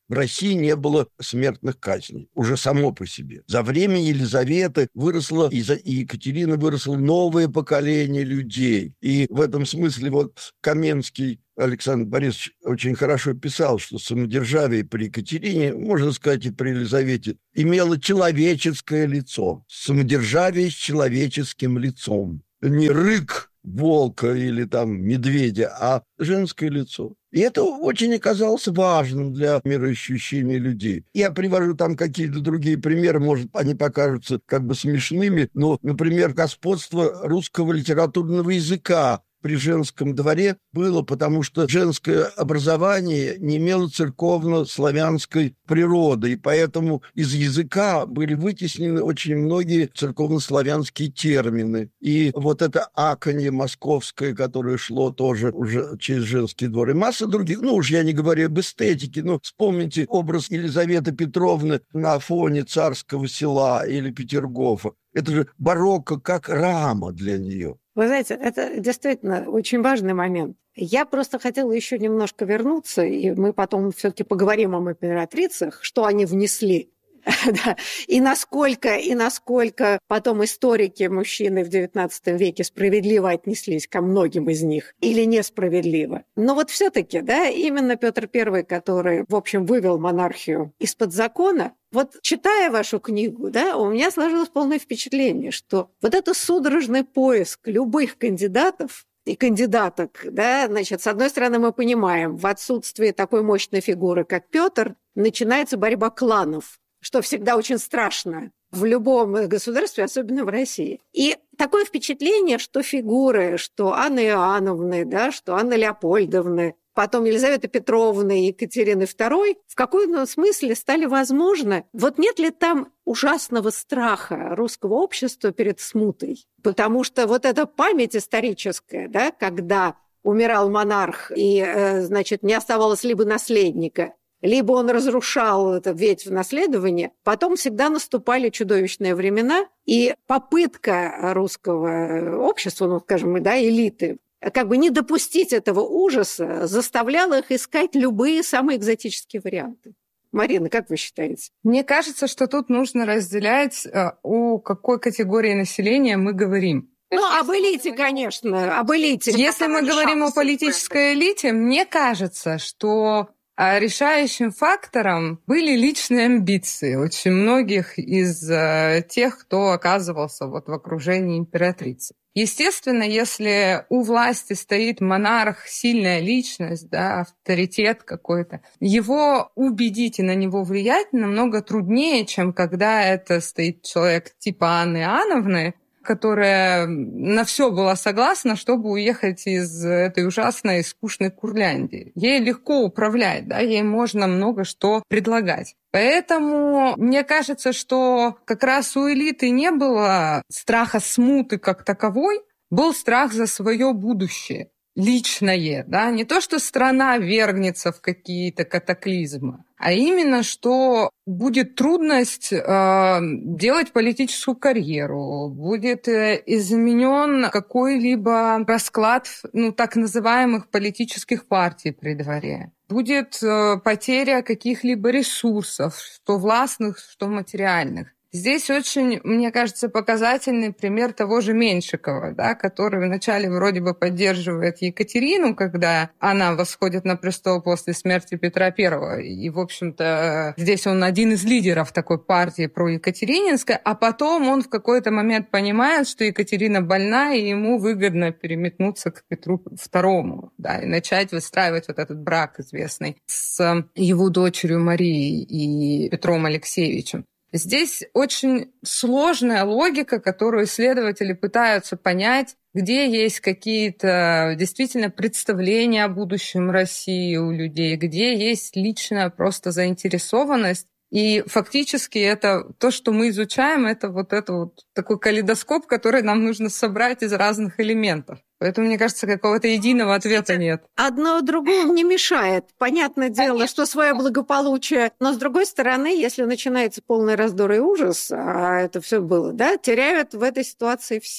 в России не было смертных казней, уже само по себе. За время Елизаветы выросло, и за Екатерины выросло новое поколение людей. И в этом смысле вот Каменский Александр Борисович очень хорошо писал, что самодержавие при Екатерине, можно сказать, и при Елизавете, имело человеческое лицо. Самодержавие с человеческим лицом. Не рык волка или там медведя, а женское лицо. И это очень оказалось важным для мироощущения людей. Я привожу там какие-то другие примеры, может, они покажутся как бы смешными, но, например, господство русского литературного языка при женском дворе было, потому что женское образование не имело церковно-славянской природы, и поэтому из языка были вытеснены очень многие церковно-славянские термины. И вот это аканье московское, которое шло тоже уже через женский двор, и масса других, ну уж я не говорю об эстетике, но вспомните образ Елизаветы Петровны на фоне Царского Села или Петергофа. Это же барокко как рама для нее. Вы знаете, это действительно очень важный момент. Я просто хотела еще немножко вернуться, и мы потом все-таки поговорим о императрицах, что они внесли. Да. И насколько, и насколько потом историки, мужчины в девятнадцатом веке справедливо отнеслись ко многим из них или несправедливо. Но вот все-таки, да, именно Петр Первый, который, в общем, вывел монархию из-под закона, вот читая вашу книгу, да, у меня сложилось полное впечатление, что вот это судорожный поиск любых кандидатов и кандидаток, да, значит, с одной стороны, мы понимаем, в отсутствии такой мощной фигуры, как Петр, начинается борьба кланов, что всегда очень страшно в любом государстве, особенно в России. И такое впечатление, что фигуры, что Анны Иоанновны, да, что Анны Леопольдовны, потом Елизаветы Петровны и Екатерины Второй в каком-то смысле стали возможны. Вот нет ли там ужасного страха русского общества перед смутой? Потому что вот эта память историческая, да, когда умирал монарх и, значит, не оставалось либо наследника, либо он разрушал это ветвь наследования, потом всегда наступали чудовищные времена, и попытка русского общества, ну, скажем, да, элиты, как бы не допустить этого ужаса, заставляла их искать любые самые экзотические варианты. Марина, как вы считаете? Мне кажется, что тут нужно разделять, о какой категории населения мы говорим. Ну, об элите, конечно, об элите. Если мы говорим о политической элите, мне кажется, что решающим фактором были личные амбиции очень многих из э, тех, кто оказывался вот в окружении императрицы. Естественно, если у власти стоит монарх, сильная личность, да, авторитет какой-то, его убедить и на него влиять намного труднее, чем когда это стоит человек типа Анны Иоанновны, которая на все была согласна, чтобы уехать из этой ужасной и скучной Курляндии. Ей легко управлять, да, ей можно много что предлагать. Поэтому мне кажется, что как раз у элиты не было страха смуты как таковой, был страх за свое будущее, личное, да, не то, что страна вергнется в какие-то катаклизмы, а именно, что будет трудность э, делать политическую карьеру, будет э, изменен какой-либо расклад, ну, так называемых политических партий при дворе. Будет э, потеря каких-либо ресурсов, что властных, что материальных. Здесь очень, мне кажется, показательный пример того же Меньшикова, да, который вначале вроде бы поддерживает Екатерину, когда она восходит на престол после смерти Петра Первого. И, в общем-то, здесь он один из лидеров такой партии проекатерининской, а потом он в какой-то момент понимает, что Екатерина больна, и ему выгодно переметнуться к Петру Второму, да, и начать выстраивать вот этот брак известный с его дочерью Марией и Петром Алексеевичем. Здесь очень сложная логика, которую исследователи пытаются понять, где есть какие-то действительно представления о будущем России у людей, где есть личная просто заинтересованность. И фактически это то, что мы изучаем, это вот это вот такой калейдоскоп, который нам нужно собрать из разных элементов. Поэтому, мне кажется, какого-то единого ответа нет. Одно другому не мешает. Понятное дело, что свое благополучие. Но, с другой стороны, если начинается полный раздор и ужас, а это все было, да, теряют в этой ситуации все.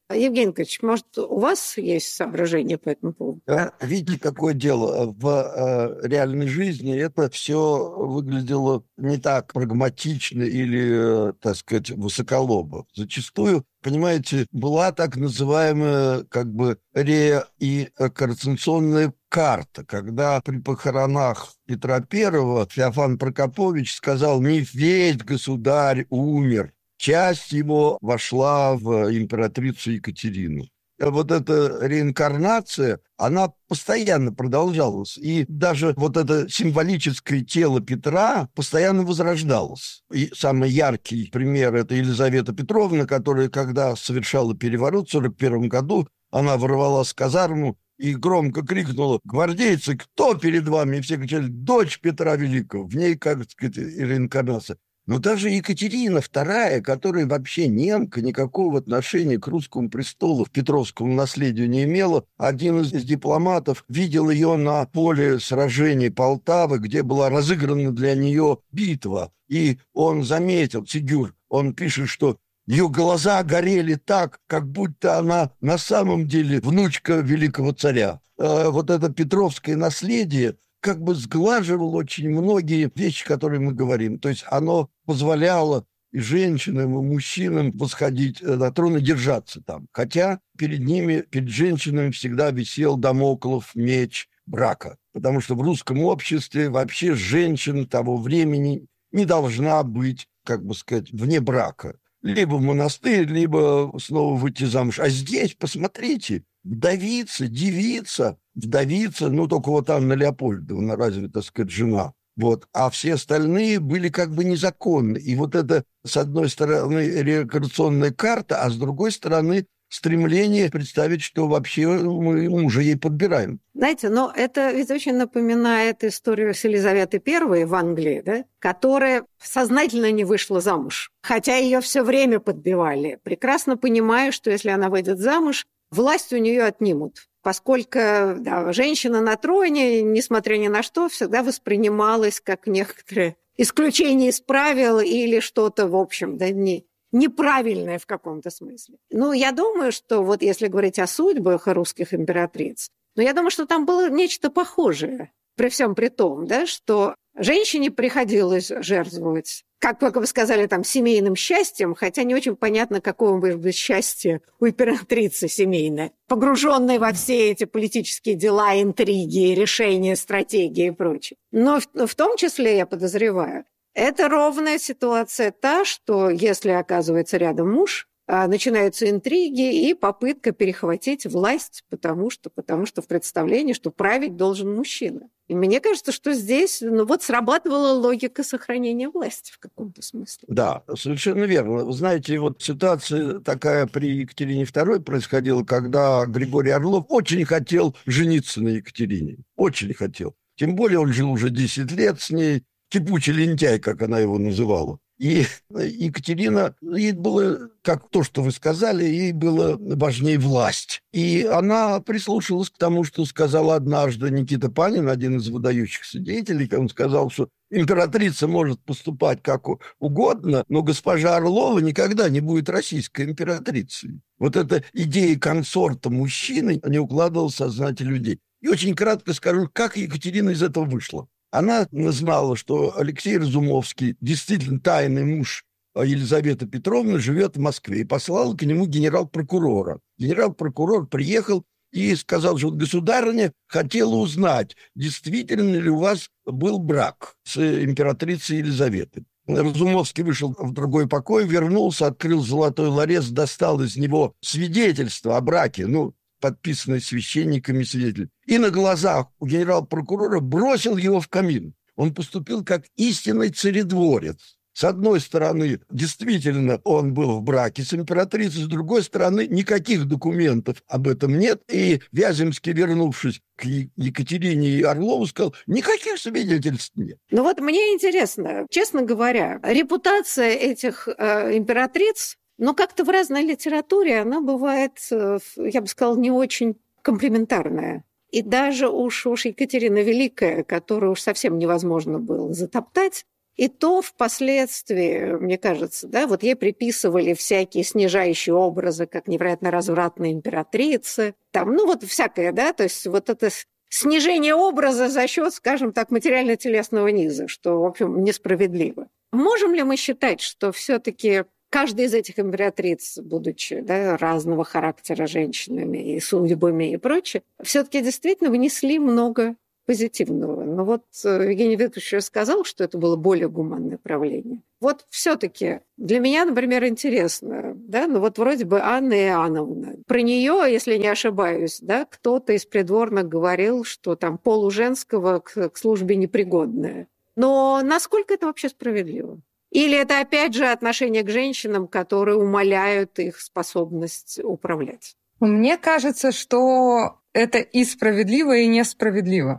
Евгений Николаевич, может, у вас есть соображения по этому поводу? Да, видите, какое дело. В э, реальной жизни это все выглядело не так прагматично или, э, так сказать, высоколобо. Зачастую, понимаете, была так называемая как бы реинкарнационная карта, когда при похоронах Петра Первого Феофан Прокопович сказал: «Не весь государь умер». Часть его вошла в императрицу Екатерину. Вот эта реинкарнация, она постоянно продолжалась. И даже вот это символическое тело Петра постоянно возрождалось. И самый яркий пример – это Елизавета Петровна, которая, когда совершала переворот в сорок первом году, она ворвалась в казарму и громко крикнула: «Гвардейцы, кто перед вами?» И все кричали: «Дочь Петра Великого». В ней, как сказать, реинкарнация. Но даже Екатерина вторая, которая вообще немка, никакого отношения к русскому престолу, к петровскому наследию не имела, один из дипломатов видел ее на поле сражений Полтавы, где была разыграна для нее битва. И он заметил, Сигюр, он пишет, что ее глаза горели так, как будто она на самом деле внучка великого царя. Э, вот это петровское наследие как бы сглаживало очень многие вещи, которые мы говорим. То есть оно позволяло и женщинам, и мужчинам восходить на трон и держаться там. Хотя перед ними, перед женщинами всегда висел дамоклов меч брака. Потому что в русском обществе вообще женщина того времени не должна быть, как бы сказать, вне брака. Либо в монастырь, либо снова выйти замуж. А здесь, посмотрите, вдовица, девица, вдовица, ну, только вот Анна Леопольдовна, разве, так сказать, жена. Вот. А все остальные были как бы незаконны. И вот это, с одной стороны, реинкарнационная карта, а с другой стороны, стремление представить, что вообще мы мужа ей подбираем. Знаете, но это ведь очень напоминает историю с Елизаветой Первой в Англии, да, которая сознательно не вышла замуж, хотя ее все время подбивали, прекрасно понимая, что если она выйдет замуж, власть у нее отнимут, поскольку да, женщина на троне, несмотря ни на что, всегда воспринималась как некоторое исключение из правил или что-то, в общем, да, не, неправильное в каком-то смысле. Ну, я думаю, что вот если говорить о судьбах русских императриц, но я думаю, что там было нечто похожее, при всем при том, да, что женщине приходилось жертвовать, как, как вы сказали, там, семейным счастьем, хотя не очень понятно, какое может быть счастье у императрицы семейное, погруженной во все эти политические дела, интриги, решения, стратегии и прочее. Но в, в том числе, я подозреваю, это ровная ситуация та, что если оказывается рядом муж, начинаются интриги и попытка перехватить власть, потому что, потому что в представлении, что править должен мужчина. И мне кажется, что здесь ну, вот срабатывала логика сохранения власти в каком-то смысле. Да, совершенно верно. Вы знаете, вот ситуация такая при Екатерине Второй происходила, когда Григорий Орлов очень хотел жениться на Екатерине. Очень хотел. Тем более он жил уже десять лет с ней. Кипучий лентяй, как она его называла. И Екатерина, ей было, как то, что вы сказали, ей было важнее власть. И она прислушалась к тому, что сказал однажды Никита Панин, один из выдающихся деятелей. Он сказал, что императрица может поступать как угодно, но госпожа Орлова никогда не будет российской императрицей. Вот эта идея консорта мужчины не укладывалась в сознание людей. И очень кратко скажу, как Екатерина из этого вышла. Она знала, что Алексей Разумовский, действительно тайный муж Елизаветы Петровны, живет в Москве, и послала к нему генерал-прокурора. Генерал-прокурор приехал и сказал, что государыня хотела узнать, действительно ли у вас был брак с императрицей Елизаветой. Разумовский вышел в другой покой, вернулся, открыл золотой ларец, достал из него свидетельство о браке, ну, подписанный священниками свидетель, и на глазах у генерал-прокурора бросил его в камин. Он поступил как истинный царедворец. С одной стороны, действительно, он был в браке с императрицей, с другой стороны, никаких документов об этом нет. И Вяземский, вернувшись к Екатерине и Орлову, сказал, никаких свидетельств нет. Ну вот мне интересно, честно говоря, репутация этих э, императриц, но как-то в разной литературе она бывает, я бы сказала, не очень комплиментарная. И даже уж, уж Екатерина Великая, которую уж совсем невозможно было затоптать, И то впоследствии, мне кажется, да, вот ей приписывали всякие снижающие образы, как невероятно развратные императрицы, там, ну вот всякое, да, то есть вот это снижение образа за счет, скажем так, материально-телесного низа, что, в общем, несправедливо. Можем ли мы считать, что все-таки каждая из этих императриц, будучи, да, разного характера женщинами и судьбами и прочее, все-таки действительно внесли много позитивного? Но вот Евгений Викторович сказал, что это было более гуманное правление. Вот все-таки для меня, например, интересно, да, ну вот вроде бы Анна Иоанновна. Про нее, если не ошибаюсь, да, кто-то из придворных говорил, что там полу женского к, к службе непригодное. Но насколько это вообще справедливо? Или это опять же отношение к женщинам, которые умаляют их способность управлять? Мне кажется, что это и справедливо, и несправедливо.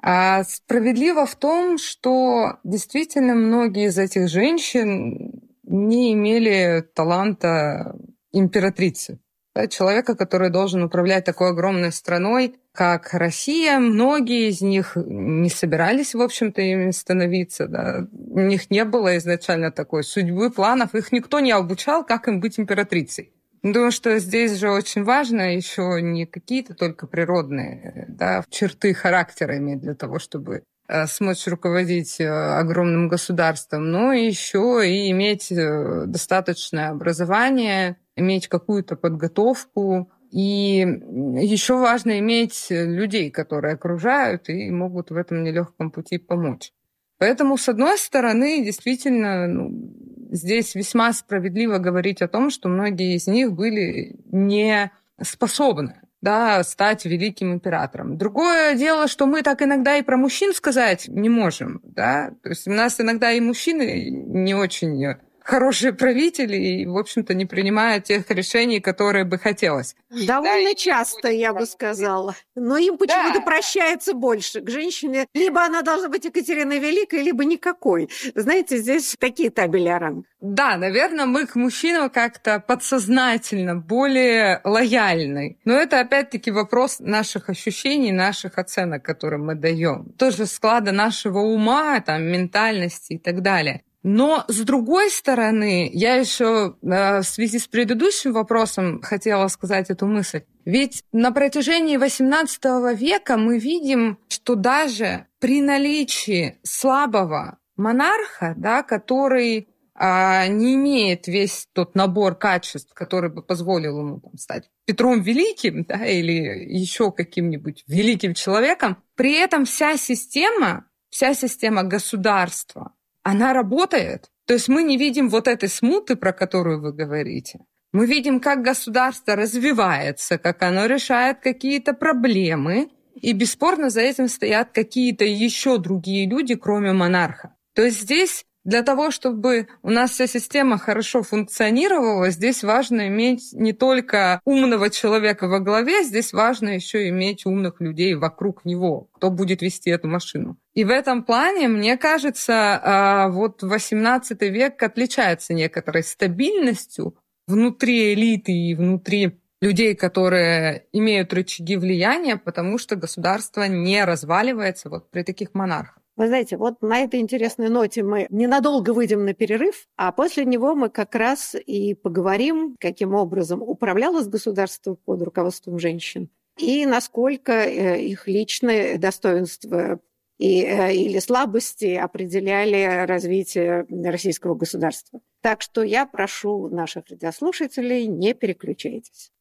А справедливо в том, что действительно многие из этих женщин не имели таланта императрицы. Да, человека, который должен управлять такой огромной страной, как Россия. Многие из них не собирались, в общем-то, ими становиться. Да. У них не было изначально такой судьбы, планов. Их никто не обучал, как им быть императрицей. Думаю, что здесь же очень важно еще не какие-то только природные, да, черты характера иметь для того, чтобы э, смочь руководить э, огромным государством, но еще и иметь э, достаточное образование, иметь какую-то подготовку. И еще важно иметь людей, которые окружают и могут в этом нелегком пути помочь. Поэтому, с одной стороны, действительно, ну, здесь весьма справедливо говорить о том, что многие из них были не способны, да, стать великим императором. Другое дело, что мы так иногда и про мужчин сказать не можем. Да? То есть у нас иногда и мужчины не очень хорошие правители и, в общем-то, не принимают тех решений, которые бы хотелось. Довольно да, часто, я бы сказала. Но им почему-то да. прощается больше. К женщине либо она должна быть Екатериной Великой, либо никакой. Знаете, здесь такие табели о рангах. Да, наверное, мы к мужчинам как-то подсознательно более лояльны. Но это, опять-таки, вопрос наших ощущений, наших оценок, которые мы даем. Тоже склада нашего ума, там, ментальности и так далее. Но, с другой стороны, я еще э, в связи с предыдущим вопросом хотела сказать эту мысль. Ведь на протяжении восемнадцатого века мы видим, что даже при наличии слабого монарха, да, который э, не имеет весь тот набор качеств, который бы позволил ему там, стать Петром Великим, да, или еще каким-нибудь великим человеком, при этом вся система, вся система государства, она работает. То есть мы не видим вот этой смуты, про которую вы говорите. Мы видим, как государство развивается, как оно решает какие-то проблемы, и бесспорно за этим стоят какие-то еще другие люди, кроме монарха. То есть здесь для того, чтобы у нас вся система хорошо функционировала, здесь важно иметь не только умного человека во главе, здесь важно еще иметь умных людей вокруг него, кто будет вести эту машину. И в этом плане, мне кажется, вот восемнадцатый век отличается некоторой стабильностью внутри элиты и внутри людей, которые имеют рычаги влияния, потому что государство не разваливается вот при таких монархах. Вы знаете, вот на этой интересной ноте мы ненадолго выйдем на перерыв, а после него мы как раз и поговорим, каким образом управлялось государство под руководством женщин и насколько их личные достоинства и, или слабости определяли развитие российского государства. Так что я прошу наших радиослушателей, не переключайтесь.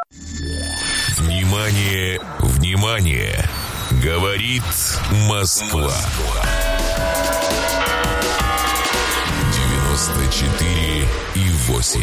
Внимание, внимание! Говорит Москва. девяносто четыре и восемь.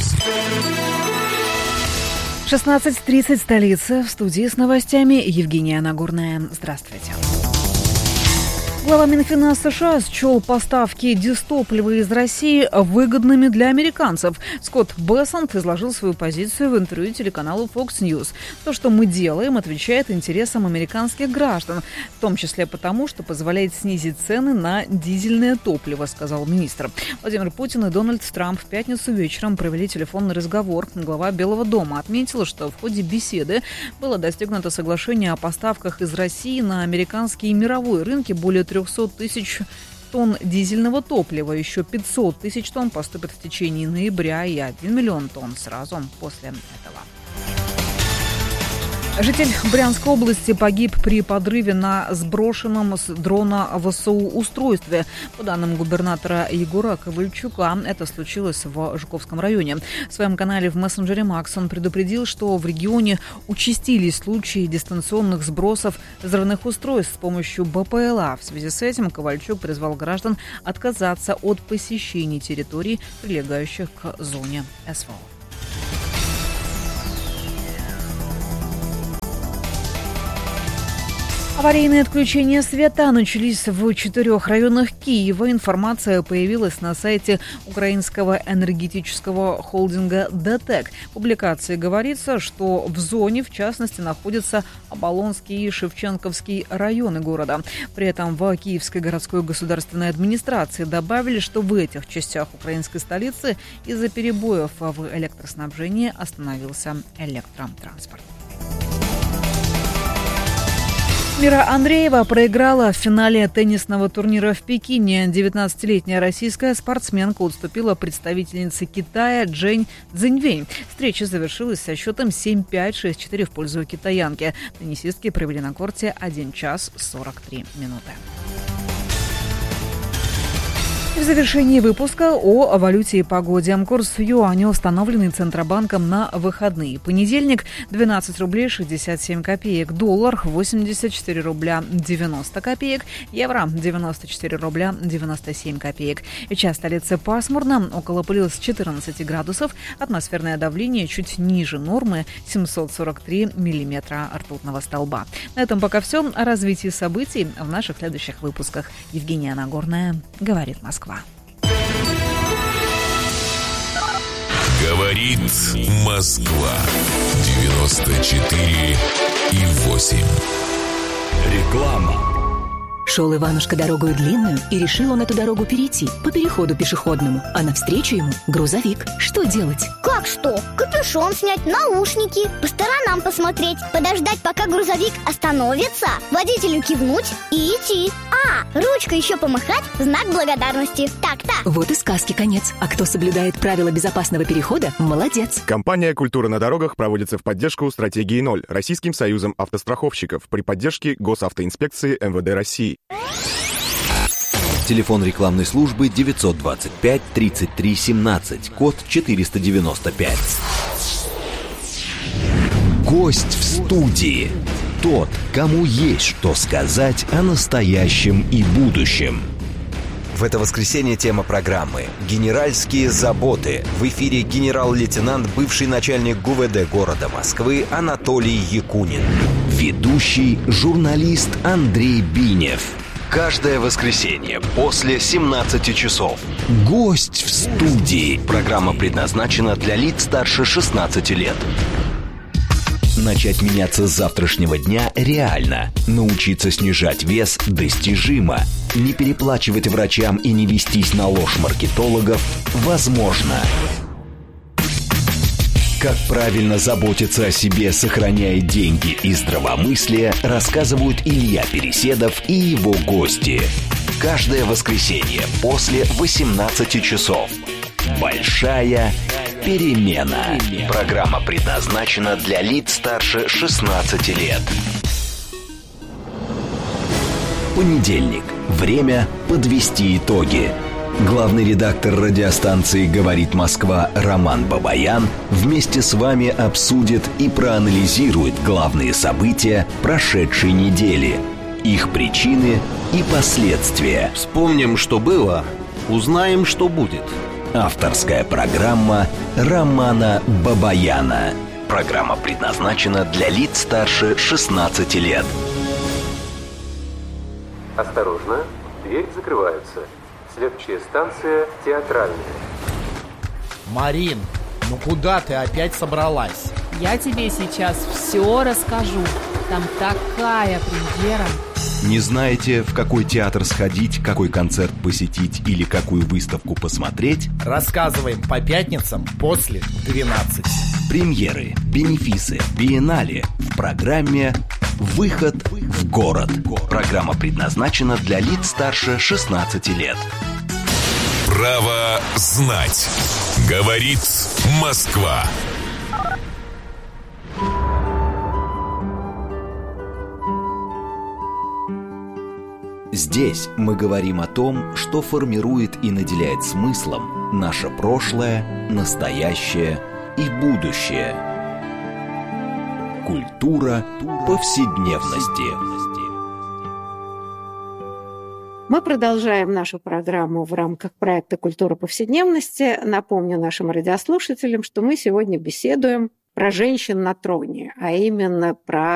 шестнадцать тридцать, столица. В студии с новостями Евгения Нагорная. Здравствуйте. Глава Минфина США счел поставки дизтоплива из России выгодными для американцев. Скотт Бессент изложил свою позицию в интервью телеканалу Fox News. То, что мы делаем, отвечает интересам американских граждан, в том числе потому, что позволяет снизить цены на дизельное топливо, сказал министр. Владимир Путин и Дональд Трамп в пятницу вечером провели телефонный разговор. Глава Белого дома отметила, что в ходе беседы было достигнуто соглашение о поставках из России на американские и мировые рынки более трехсот тысяч тонн дизельного топлива. Еще пятьсот тысяч тонн поступят в течение ноября и один миллион тонн сразу после этого. Житель Брянской области погиб при подрыве на сброшенном с дрона ВСУ устройстве. По данным губернатора Егора Ковальчука, это случилось в Жуковском районе. В своем канале в мессенджере Макс он предупредил, что в регионе участились случаи дистанционных сбросов взрывных устройств с помощью БПЛА. В связи с этим Ковальчук призвал граждан отказаться от посещения территорий, прилегающих к зоне СВО. Аварийные отключения света начались в четырех районах Киева. Информация появилась на сайте украинского энергетического холдинга ДТЭК. В публикации говорится, что в зоне, в частности, находятся Оболонский и Шевченковский районы города. При этом в Киевской городской государственной администрации добавили, что в этих частях украинской столицы из-за перебоев в электроснабжении остановился электротранспорт. Мира Андреева проиграла в финале теннисного турнира в Пекине. девятнадцатилетняя российская спортсменка уступила представительнице Китая Джень Цзиньвэнь. Встреча завершилась со счетом семь пять, шесть четыре в пользу китаянки. Теннисистки провели на корте один час сорок три минуты. В завершении выпуска о валюте и погоде. Курс юаня, установленный Центробанком на выходные. Понедельник – двенадцать рублей шестьдесят семь копеек. Доллар – восемьдесят четыре рубля девяносто копеек. Евро – девяносто четыре рубля девяносто семь копеек. Сейчас в столице пасмурно, около плюс четырнадцать градусов. Атмосферное давление чуть ниже нормы – семьсот сорок три миллиметра ртутного столба. На этом пока все. О развитии событий в наших следующих выпусках. Евгения Нагорная, говорит Москва. Говорит Москва. девяносто четыре и восемь. Реклама. Шел Иванушка дорогою длинную, и решил он эту дорогу перейти по переходу пешеходному. А навстречу ему грузовик. Что делать? Как что? Капюшон снять, наушники, по сторонам посмотреть, подождать, пока грузовик остановится, водителю кивнуть и идти. А, ручкой еще помахать, знак благодарности. Так-так. Вот и сказки конец. А кто соблюдает правила безопасного перехода, молодец. Компания «Культура на дорогах» проводится в поддержку стратегии ноль Российским союзом автостраховщиков при поддержке Госавтоинспекции эм вэ дэ России. Телефон рекламной службы девятьсот двадцать пять тридцать три семнадцать, код четыреста девяносто пять. Гость в студии. Тот, кому есть что сказать о настоящем и будущем. В это воскресенье тема программы «Генеральские заботы». В эфире генерал-лейтенант, бывший начальник ГУ вэ дэ города Москвы Анатолий Якунин. Ведущий журналист Андрей Бинев. Каждое воскресенье после семнадцати часов. Гость в студии. Программа предназначена для лиц старше шестнадцати лет. Начать меняться с завтрашнего дня реально. Научиться снижать вес достижимо. Не переплачивать врачам и не вестись на ложь маркетологов возможно. Как правильно заботиться о себе, сохраняя деньги и здравомыслие, рассказывают Илья Переседов и его гости. Каждое воскресенье после восемнадцати часов. Большая перемена. Программа предназначена для лиц старше шестнадцати лет. Понедельник. Время подвести итоги. Главный редактор радиостанции «Говорит Москва» Роман Бабаян вместе с вами обсудит и проанализирует главные события прошедшей недели, их причины и последствия. Вспомним, что было, узнаем, что будет. Авторская программа Романа Бабаяна. Программа предназначена для лиц старше шестнадцати лет. Осторожно, дверь закрывается. Следующая станция Театральная. Марин, ну куда ты опять собралась? Я тебе сейчас все расскажу. Там такая премьера. Не знаете, в какой театр сходить, какой концерт посетить или какую выставку посмотреть? Рассказываем по пятницам после двенадцати. Премьеры, бенефисы, биеннале в программе Выход в город. Программа предназначена для лиц старше шестнадцати лет. Право знать. Говорит Москва. Здесь мы говорим о том, что формирует и наделяет смыслом наше прошлое, настоящее и будущее. Культура повседневности. Мы продолжаем нашу программу в рамках проекта «Культура повседневности». Напомню нашим радиослушателям, что мы сегодня беседуем про женщин на троне, а именно про